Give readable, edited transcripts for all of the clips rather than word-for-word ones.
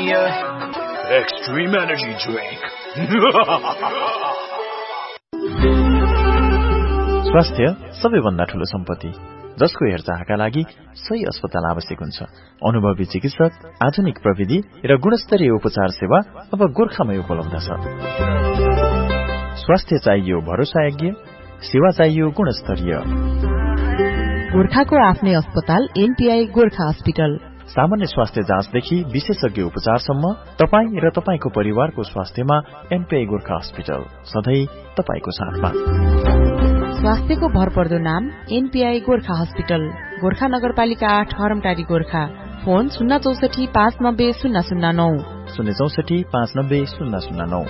Extreme Energy Drink. स्वास्थ्य सबैभन्दा ठूलो सम्पत्ति, जसको हेरचाहका लागि सही अस्पताल आवश्यक हुन्छ। अनुभवी चिकित्सक, आधुनिक प्रविधि र गुणस्तरीय उपचार सेवा अब गोर्खामै उपलब्ध छ। स्वास्थ्य चाहियो भरोसायोग्य, सेवा चाहियो गुणस्तरीय। गोर्खाको आफ्नै अस्पताल एनपीआई गोर्खा अस्पताल। सामान्य स्वास्थ्य जाँचदेखि विशेषज्ञ उपचारसम्म तपाईँ र तपाईँको परिवारको स्वास्थ्यमा एनपीआई गोर्खा अस्पताल सधैँ तपाईँको साथमा। स्वास्थ्यको भरपर्दो नाम एनपीआई गोर्खा अस्पताल, गोर्खा नगरपालिका 8 हरमटारी गोर्खा। फोन 064 590 009 064 590 009।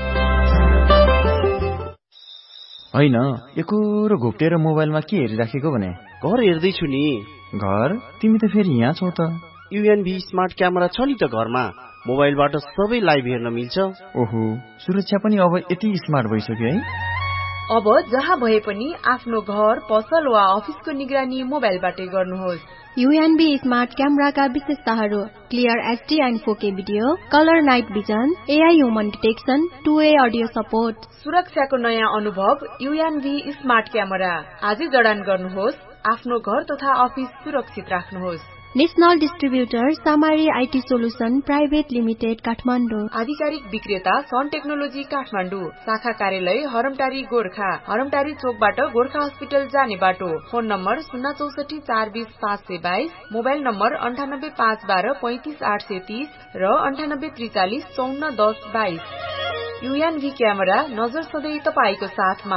होइन, एकोरो घोप्टेर मोबाइलमा के हेरिराखेको भने? घर हेर्दैछु नि। घर? तिमी त फेरि यहाँ छौ त। युएनभी स्मार्ट क्यामेरा छ नि त घरमा। मोबाइलबाट सबै लाइभ हेर्न मिल्छ। ओहो, सुरक्षा पनि अब यति स्मार्ट भइसक्यो है। अब जहाँ भए पनि आफ्नो घर, पसल वा अफिसको निगरानी मोबाइलबाटै गर्नुहोस्। युएनबी स्मार्ट क्यामेराका विशेषताहरू: clear HD and 4K video, colour night vision, AI human detection, 2A audio support. सुरक्षाको नयाँ अनुभव युएनबी स्मार्ट क्यामेरा। आजै जडान गर्नुहोस्। आफ्नो घर तथा अफिस सुरक्षित राख्नुहोस्। National distributor सामारी IT solution private limited Kathmandu. आधिकारिक विक्रेता सन टेक्नोलोजी काठमाडौँ। शाखा कार्यालय हरमटारी गोर्खा। हरमटारी चोकबाट गोर्खा हस्पिटल जाने बाटो। फोन नम्बर 064 420 522, मोबाइल नम्बर 98 512 35 830 र 98 43 54 10 22। युएनभी क्यामेरा, नजर सधैँ तपाईको साथमा।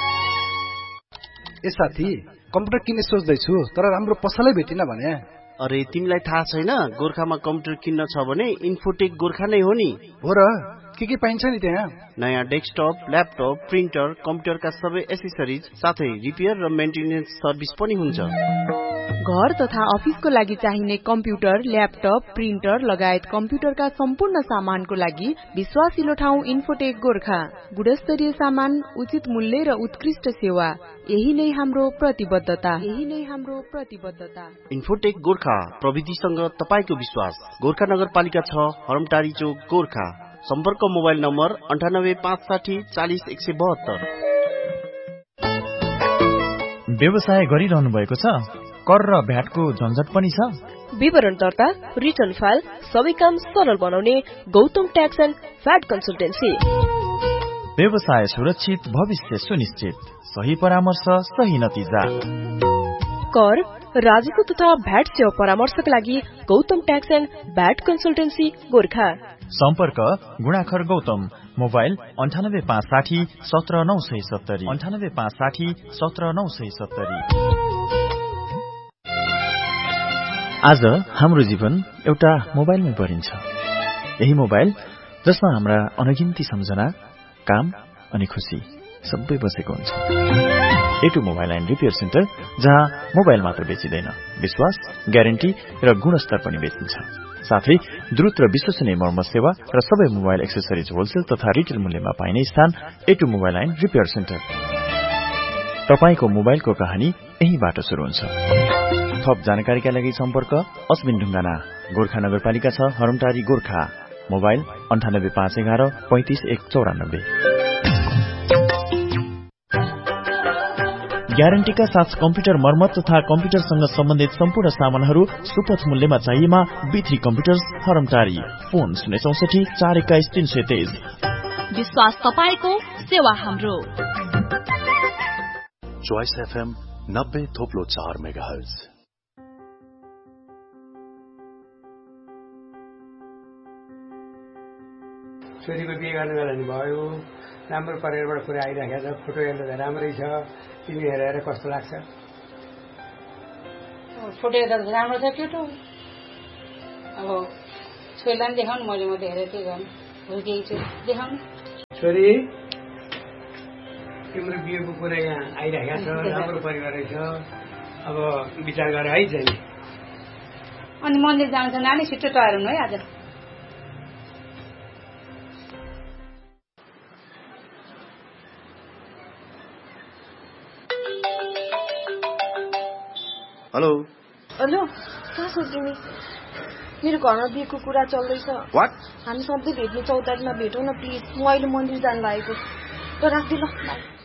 ए साथी, कम्प्युटर किन्ने सोच्दैछु तर राम्रो पसलै भेटिन भने। अरे तिमीलाई थाहा छैन, गोर्खामा कम्प्युटर किन्न छ भने इन्फोटेक गोर्खा नै हो नि। हो र? के पाइन्छ नि त्यहाँ? नयाँ डेस्कटप, ल्यापटप, प्रिन्टर, कम्प्युटरका सबै एसेसरिज साथै रिपेयर र मेन्टेनेन्स सर्भिस पनि हुन्छ। घर तथा अफिसको लागि चाहिने कम्प्युटर, ल्यापटप, प्रिन्टर लगायत कम्प्युटरका सम्पूर्ण सामानको लागि विश्वासिलो ठाउँ इन्फोटेक गोर्खा। गुणस्तरीय सामान, उचित मूल्य र उत्कृष्ट सेवा, यही नै हाम्रो प्रतिबद्धता। इन्फोटेक गोर्खा, प्रविधिसँग तपाईको विश्वास। गोर्खा नगरपालिका 6 हरमटारी चोक गोर्खा। सम्पर्क मोबाइल नम्बर 98 560 40 172। व्यवसाय गरिरहनु भएको छ? कर र भ्याटको झन्झट पनि छ? विवरण दर्ता, रिटर्न फाइल, सबै काम सरल बनाउने Gautam tax and VAT consultancy. व्यवसाय सुरक्षित, भविष्य सुनिश्चित, सही परामर्श, सही नतिजा। कर, राजस्व तथा भ्याट सेवा परामर्शका लागि Gautam tax and VAT consultancy Gorkha. सम्पर्क गुणाखर गौतम, मोबाइल 98 560 17 970, 98 560 17 970। आज हाम्रो जीवन एउटा मोबाइलमै परिन्छ। यही मोबाइल जसमा हाम्रा अनगिन्ती सम्झना, काम अनि खुसी सबै बसेको हुन्छ। A2 mobile and repair centre, जहाँ मोबाइल मात्र बेचिँदैन, विश्वास, ग्यारेन्टी र गुणस्तर पनि बेचिन्छ। साथै द्रुत र विश्वसनीय मर्मत सेवा र सबै मोबाइल एक्सेसरिज होलसेल तथा रिटेल मूल्यमा पाइने स्थान A2 mobile and repair centre. तपाईको मोबाइलको कहानी यहीबाट सुरु हुन्छ। थप जानकारीका लागि सम्पर्क अस्मिन ढुङ्गाना, गोर्खा नगरपालिका 6 हरमटारी गोर्खा। मोबाइल 98 511 35 194। ग्यारेन्टीका साथ कम्प्युटर मर्मत तथा कम्प्युटरसँग सम्बन्धित सम्पूर्ण सामानहरू सुपथ मूल्यमा चाहिएमा B3 कम्प्युटर्स हरमटारी। फोन 064 421 323। विश्वास तपाईको, सेवा हाम्रो। Choice FM 90.4 megahertz. छोरीको बिहे गर्ने बेला नि भयो, राम्रो परिवारबाट कुरा आइराखेको छ, फोटो हेर्दा त राम्रै छ। तिमी हेरेर कस्तो लाग्छ? फोटो हेर्दा त राम्रो छ केटो। अब छोरीलाई पनि देखाउनु, मैले मात्रै हेरेर के गर्नु, हुर्केको छु, देखाउनु। छोरी, तिम्रो बिहेको कुरा यहाँ आइराखेको छ, राम्रो परिवार छ, अब विचार गरेर है चाहिँ। अनि मन्दिर जान्छ नानी, छिट्टो तयार हुनु है आज। हेलो। हेलो, कहाँ छौ तिमी? मेरो घरमा बिहेको कुरा चल्दैछ। व्हाट? हामी सधैँ भेट्ने 14 तारिखमा भेटौँ न प्लिज। म अहिले मन्दिर जानु लागेको। ल राख्दै ल।